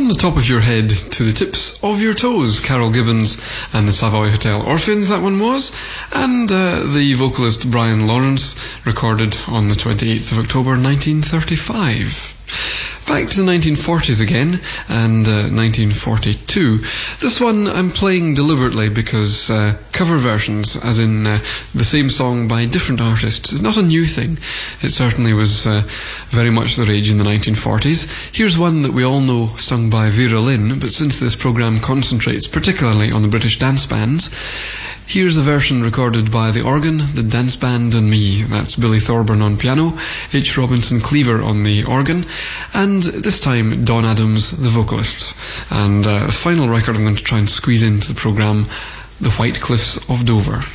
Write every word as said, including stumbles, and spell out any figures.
From the top of your head to the tips of your toes, Carol Gibbons and the Savoy Hotel Orphans, that one was, and uh, the vocalist Brian Lawrence, recorded on the twenty-eighth of October nineteen thirty-five. Back to the nineteen forties again, and uh, nineteen forty-two. This one I'm playing deliberately because uh, cover versions, as in uh, the same song by different artists, is not a new thing. It certainly was uh, very much the rage in the nineteen forties. Here's one that we all know sung by Vera Lynn, but since this programme concentrates particularly on the British dance bands, here's a version recorded by the organ, the dance band and me. That's Billy Thorburn on piano, H. Robinson Cleaver on the organ, and this time Don Adams, the vocalists. And uh, the final record I'm going to try and squeeze into the programme, The White Cliffs of Dover.